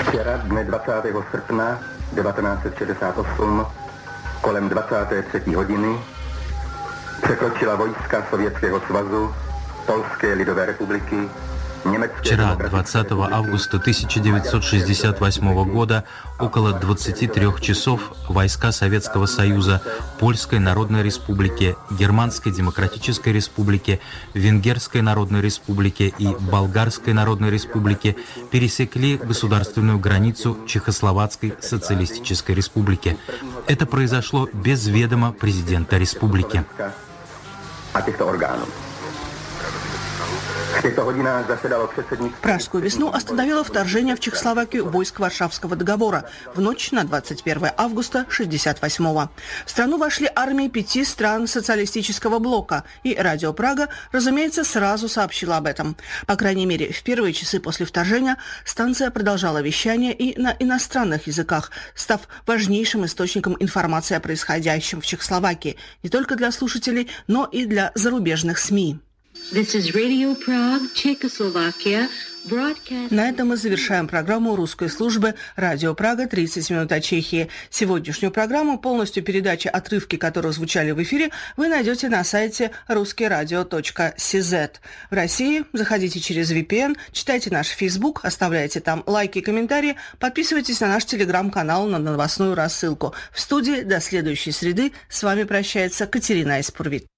Včera, dne 20. srpna 1968, kolem 23. hodiny, překročila vojska Sovětského svazu, Polské lidové republiky. Вчера, 20 августа 1968 года, около 23 часов, войска Советского Союза, Польской Народной Республики, Германской Демократической Республики, Венгерской Народной Республики и Болгарской Народной Республики пересекли государственную границу Чехословацкой Социалистической Республики. Это произошло без ведома президента республики. Пражскую весну остановило вторжение в Чехословакию войск Варшавского договора в ночь на 21 августа 1968-го. В страну вошли армии 5 стран социалистического блока, и Радио Прага, разумеется, сразу сообщила об этом. По крайней мере, в первые часы после вторжения станция продолжала вещание и на иностранных языках, став важнейшим источником информации о происходящем в Чехословакии не только для слушателей, но и для зарубежных СМИ. This is Radio Prague, Czechoslovakia. На этом мы завершаем программу русской службы «Радио Прага. 30 минут от Чехии». Сегодняшнюю программу, полностью передачи, отрывки которых звучали в эфире, вы найдете на сайте ruskiradio.cz. В России заходите через VPN, читайте наш Facebook, оставляйте там лайки и комментарии, подписывайтесь на наш телеграм-канал, на новостную рассылку. В студии до следующей среды с вами прощается Катерина Айспурвит.